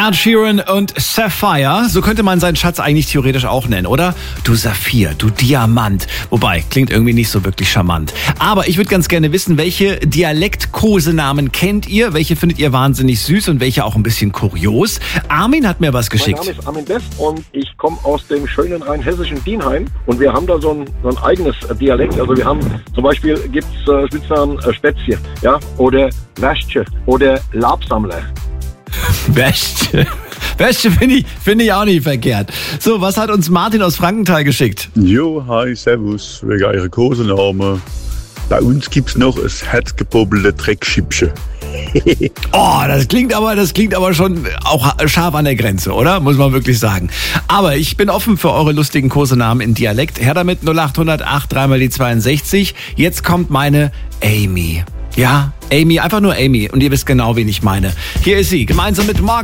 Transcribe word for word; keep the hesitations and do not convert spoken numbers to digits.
Ed Sheeran und Sapphire, so könnte man seinen Schatz eigentlich theoretisch auch nennen, oder? Du Saphir, du Diamant. Wobei, klingt irgendwie nicht so wirklich charmant. Aber ich würde ganz gerne wissen, welche Dialektkosenamen kennt ihr? Welche findet ihr wahnsinnig süß und welche auch ein bisschen kurios? Armin hat mir was geschickt. Mein Name ist Armin West und ich komme aus dem schönen rheinhessischen Dienheim. Und wir haben da so ein, so ein eigenes Dialekt. Also wir haben zum Beispiel gibt's äh, Spitznamen äh, Spätzle, ja, oder Wäsche oder Labsammler. Wäsche. Wäsche finde ich, find ich auch nicht verkehrt. So, was hat uns Martin aus Frankenthal geschickt? Jo, hi, servus, wegen eurer Kosenamen. Bei uns gibt's noch das herzgebobbelte Dreckschippchen. Oh, das klingt aber, das klingt aber schon auch scharf an der Grenze, oder? Muss man wirklich sagen. Aber ich bin offen für eure lustigen Kosenamen in Dialekt. Her damit null acht null null acht drei mal die zweiundsechzig. Jetzt kommt meine Amy. Ja, Amy, einfach nur Amy. Und ihr wisst genau, wen ich meine. Hier ist sie, gemeinsam mit Mark.